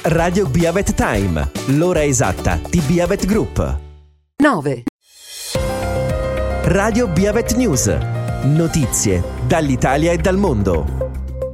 Radio Biavet Time, l'ora esatta di Biavet Group. 9. Radio Biavet News, notizie dall'Italia e dal mondo.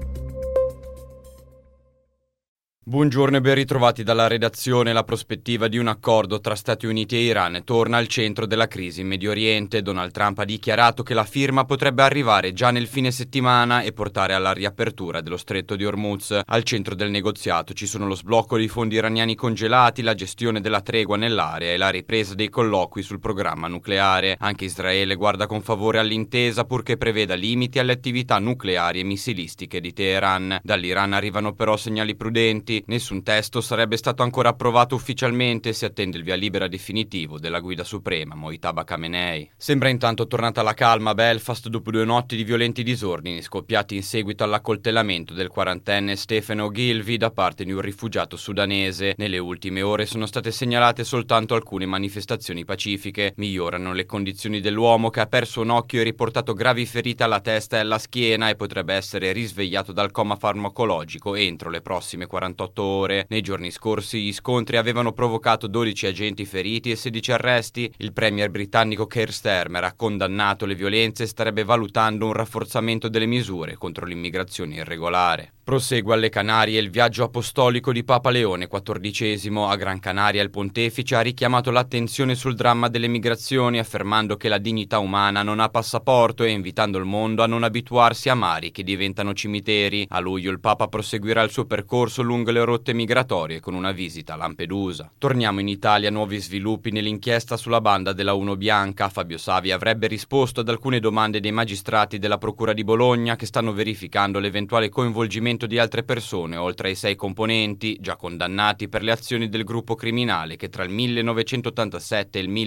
Buongiorno e ben ritrovati dalla redazione. La prospettiva di un accordo tra Stati Uniti e Iran torna al centro della crisi in Medio Oriente. Donald Trump ha dichiarato che la firma potrebbe arrivare già nel fine settimana e portare alla riapertura dello stretto di Hormuz. Al centro del negoziato ci sono lo sblocco dei fondi iraniani congelati, la gestione della tregua nell'area e la ripresa dei colloqui sul programma nucleare. Anche Israele guarda con favore all'intesa purché preveda limiti alle attività nucleari e missilistiche di Teheran. Dall'Iran arrivano però segnali prudenti. Nessun testo sarebbe stato ancora approvato ufficialmente e si attende il via libera definitivo della guida suprema, Mojtaba Khamenei. Sembra intanto tornata la calma a Belfast dopo 2 notti di violenti disordini scoppiati in seguito all'accoltellamento del 40enne Stephen Ogilvy da parte di un rifugiato sudanese. Nelle ultime ore sono state segnalate soltanto alcune manifestazioni pacifiche. Migliorano le condizioni dell'uomo che ha perso un occhio e riportato gravi ferite alla testa e alla schiena e potrebbe essere risvegliato dal coma farmacologico entro le prossime 48 ore. Nei giorni scorsi gli scontri avevano provocato 12 agenti feriti e 16 arresti. Il premier britannico Keir Starmer ha condannato le violenze e starebbe valutando un rafforzamento delle misure contro l'immigrazione irregolare. Prosegue alle Canarie il viaggio apostolico di Papa Leone XIV. A Gran Canaria il pontefice ha richiamato l'attenzione sul dramma delle migrazioni, affermando che la dignità umana non ha passaporto e invitando il mondo a non abituarsi a mari che diventano cimiteri. A luglio il Papa proseguirà il suo percorso lungo le rotte migratorie con una visita a Lampedusa. Torniamo in Italia, nuovi sviluppi nell'inchiesta sulla banda della Uno Bianca. Fabio Savi avrebbe risposto ad alcune domande dei magistrati della Procura di Bologna che stanno verificando l'eventuale coinvolgimento di altre persone oltre ai 6 componenti già condannati per le azioni del gruppo criminale che tra il 1987 e il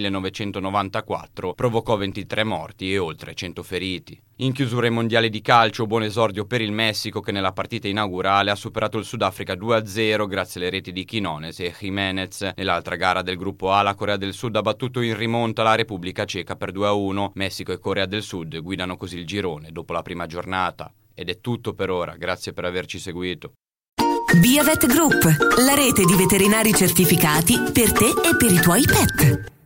1994 provocò 23 morti e oltre 100 feriti. In chiusura ai mondiali di calcio, buon esordio per il Messico che nella partita inaugurale ha superato il Sudafrica 2-0 grazie alle reti di Quinones e Jimenez. Nell'altra gara del gruppo A la Corea del Sud ha battuto in rimonta la Repubblica Ceca per 2-1. Messico e Corea del Sud guidano così il girone dopo la prima giornata. Ed è tutto per ora, grazie per averci seguito. Biavet Group, la rete di veterinari certificati per te e per i tuoi pet.